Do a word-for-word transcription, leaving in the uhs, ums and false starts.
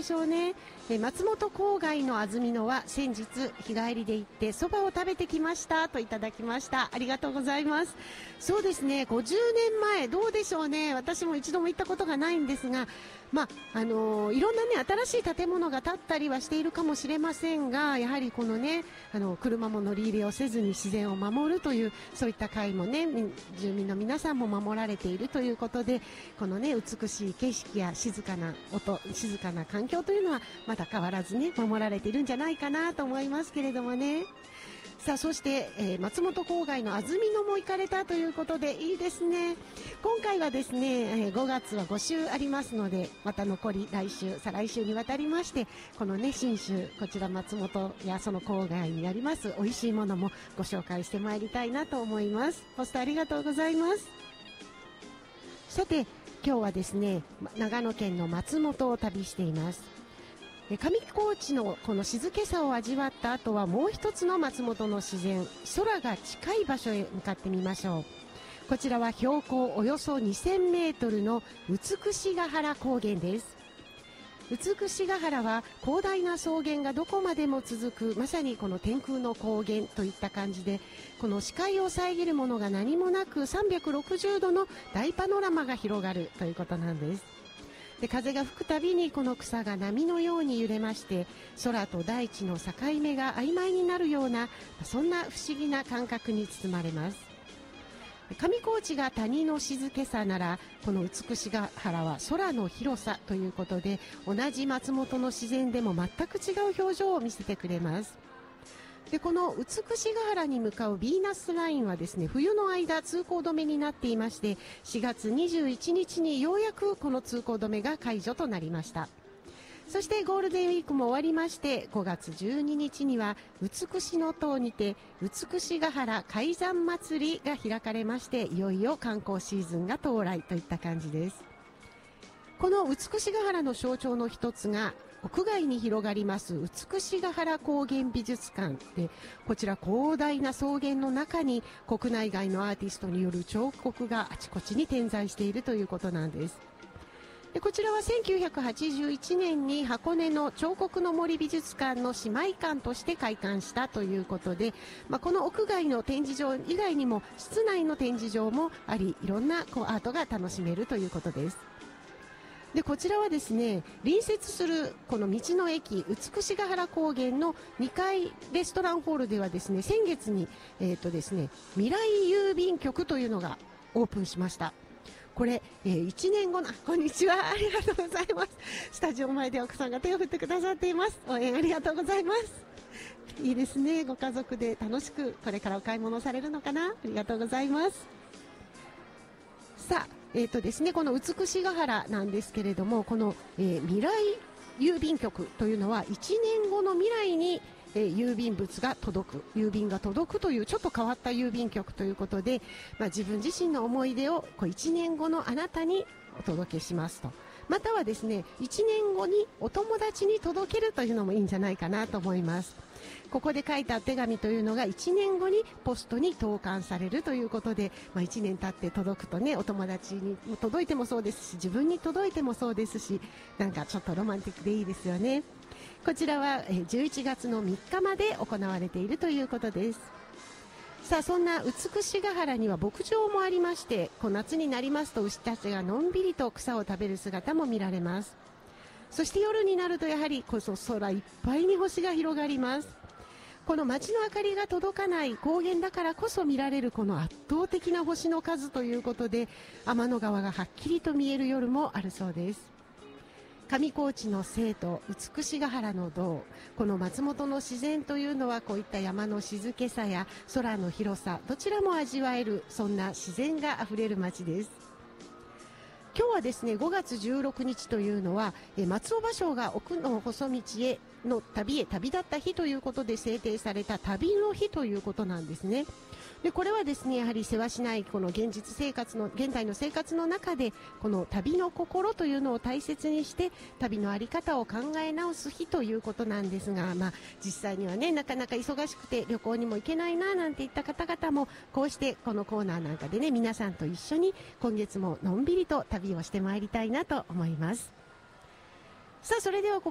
でしょうね。え松本郊外の安曇野は先日日帰りで行ってそばを食べてきましたといただきました。ありがとうございます。そうですね、ごじゅうねんまえどうでしょうね。私も一度も行ったことがないんですが、まああのー、いろんな、ね、新しい建物が建ったりはしているかもしれませんが、やはりこの、ね、あの車も乗り入れをせずに自然を守るというそういった会も、ね、住民の皆さんも守られているということで、この、ね、美しい景色や静かな音、静かな環境というのはまだ変わらず、ね、守られているんじゃないかなと思いますけれどもね。さあそして、えー、松本郊外の安曇野も行かれたということでいいですね。今回はですね、えー、ごがつはご週ありますので、また残り来週再来週にわたりまして、このね信州、こちら松本やその郊外にあります美味しいものもご紹介してまいりたいなと思います。ポストありがとうございます。さて今日はですね、長野県の松本を旅しています。上高地のこの静けさを味わった後はもう一つの松本の自然、空が近い場所へ向かってみましょう。こちらは標高およそにせんメートルの美ヶ原高原です。美ヶ原は広大な草原がどこまでも続く、まさにこの天空の高原といった感じで、この視界を遮るものが何もなくさんびゃくろくじゅうどの大パノラマが広がるということなんです。で風が吹くたびにこの草が波のように揺れまして、空と大地の境目が曖昧になるような、そんな不思議な感覚に包まれます。上高地が谷の静けさなら、この美ヶ原は空の広さということで、同じ松本の自然でも全く違う表情を見せてくれます。でこの美ヶ原に向かうヴィーナスラインはですね、冬の間通行止めになっていまして、しがつにじゅういちにちにようやくこの通行止めが解除となりました。そしてゴールデンウィークも終わりまして、ごがつじゅうににちには美の塔にて美ヶ原海山祭りが開かれまして、いよいよ観光シーズンが到来といった感じです。この美ヶ原の象徴の一つが屋外に広がります美ヶ原高原美術館で、こちら広大な草原の中に国内外のアーティストによる彫刻があちこちに点在しているということなんです。でこちらはせんきゅうひゃくはちじゅういちねんに箱根の彫刻の森美術館の姉妹館として開館したということで、まあ、この屋外の展示場以外にも室内の展示場もあり、いろんなこうアートが楽しめるということです。でこちらはですね、隣接するこの道の駅美ヶ原高原のにかいレストランホールではですね、先月に、えーとですね、未来郵便局というのがオープンしました。これ、えー、いちねんごの、こんにちは、ありがとうございます。スタジオ前で奥さんが手を振ってくださっています。応援ありがとうございます。いいですね、ご家族で楽しくこれからお買い物されるのかな。ありがとうございます。さあ、えーとですね、この美ヶ原なんですけれども、この、えー、未来郵便局というのはいちねんごの未来に、えー、郵便物が届く、郵便が届くというちょっと変わった郵便局ということで、まあ、自分自身の思い出をこういちねんごのあなたにお届けしますと、またはですね、いちねんごにお友達に届けるというのもいいんじゃないかなと思います。ここで書いた手紙というのがいちねんごにポストに投函されるということで、まあ、いちねん経って届くとね、お友達に届いてもそうですし、自分に届いてもそうですし、なんかちょっとロマンティックでいいですよね。こちらはじゅういちがつのみっかまで行われているということです。さあそんな美ヶ原には牧場もありまして、こう夏になりますと牛たちがのんびりと草を食べる姿も見られます。そして夜になるとやはりこそ空いっぱいに星が広がります。この街の明かりが届かない高原だからこそ見られるこの圧倒的な星の数ということで、天の川がはっきりと見える夜もあるそうです。上高地の生と美ヶ原の道、この松本の自然というのはこういった山の静けさや空の広さ、どちらも味わえる、そんな自然があふれる街です。今日はですね、ごがつじゅうろくにちというのは松尾芭蕉が奥の細道への旅へ旅立った日ということで制定された旅の日ということなんですね。でこれはですね、やはりせわしないこの現実生活の現代の生活の中で、この旅の心というのを大切にして旅の在り方を考え直す日ということなんですが、まあ、実際にはね、なかなか忙しくて旅行にも行けないななんていった方々も、こうしてこのコーナーなんかでね、皆さんと一緒に今月ものんびりと旅をしてまいりたいなと思います。さあそれではこ